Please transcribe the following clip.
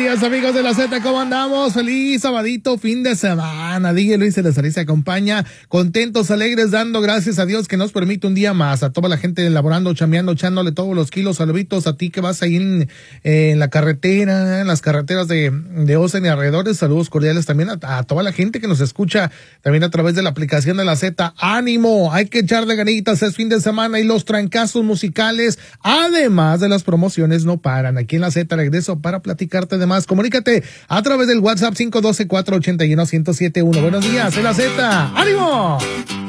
días, amigos de la Z, ¿cómo andamos? Feliz sabadito, fin de semana. DJ Luis Salazar se acompaña, contentos, alegres, dando gracias a Dios que nos permite un día más. A toda la gente elaborando, chambeando, echándole todos los kilos. Saluditos a ti que vas ahí en la carretera, en las carreteras de Osen y alrededores. Saludos cordiales también a toda la gente que nos escucha también a través de la aplicación de la Z. ¡Ánimo! Hay que echarle ganitas, es fin de semana y los trancazos musicales, además de las promociones, no paran. Aquí en la Z regreso para platicarte de más. Comunícate a través del WhatsApp 512-481-1071. Buenos días, en la Z. ¡Ánimo!